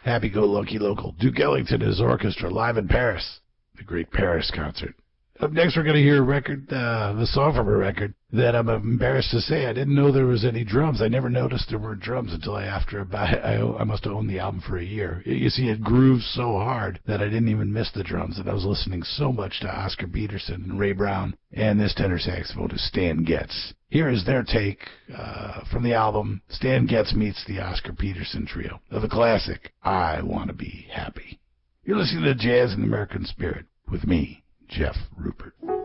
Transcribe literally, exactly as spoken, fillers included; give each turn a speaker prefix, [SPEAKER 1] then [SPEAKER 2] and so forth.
[SPEAKER 1] Happy-go-lucky local Duke Ellington and his orchestra live in Paris. The Great Paris Concert. Up next, we're going to hear a record, uh, the song from a record that I'm embarrassed to say I didn't know there was any drums. I never noticed there were drums until I, after about, I, I must have owned the album for a year. You see, it grooves so hard that I didn't even miss the drums, and I was listening so much to Oscar Peterson and Ray Brown, and this tenor saxophone is Stan Getz. Here is their take uh, from the album Stan Getz Meets the Oscar Peterson Trio of the classic I Want to Be Happy. You're listening to Jazz in the American Spirit with me, Jeff Rupert.